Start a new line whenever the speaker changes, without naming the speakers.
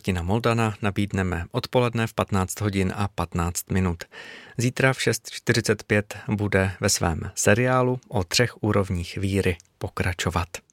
Martina Moldana nabídneme odpoledne v 15 hodin a 15 minut. Zítra v 6:45 bude ve svém seriálu o 3 úrovních víry pokračovat.